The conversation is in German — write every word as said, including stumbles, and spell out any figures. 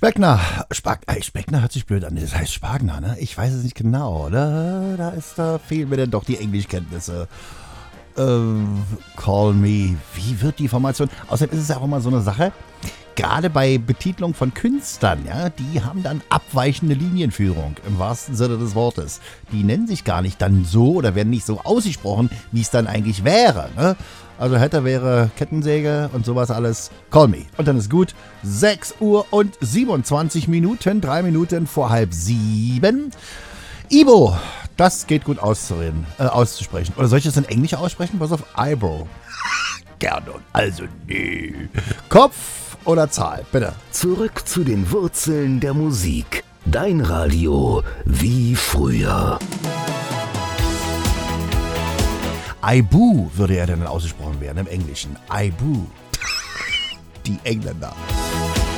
Speckner. Spag ey, Speckner hört sich blöd an. Das heißt Spagner, ne? Ich weiß es nicht genau, oder? Da ist, da fehlen mir denn doch die Englischkenntnisse. Ähm, call me. Wie wird die Formation? Außerdem ist es ja auch immer so eine Sache. Gerade bei Betitlung von Künstlern, ja, die haben dann abweichende Linienführung, im wahrsten Sinne des Wortes. Die nennen sich gar nicht dann so oder werden nicht so ausgesprochen, wie es dann eigentlich wäre, ne? Also hätte, wäre Kettensäge und sowas alles. Call me. Und dann ist gut. sechs Uhr und siebenundzwanzig Minuten, drei Minuten vor halb sieben. Ibo, das geht gut auszureden, äh, auszusprechen. Oder soll ich das in Englisch aussprechen? Pass auf, Ibo. Gerne. Also nee. Kopf oder Zahl, bitte. Zurück zu den Wurzeln der Musik. Dein Radio wie früher. Ibu würde er dann ausgesprochen werden im Englischen. Ibu. Die Engländer.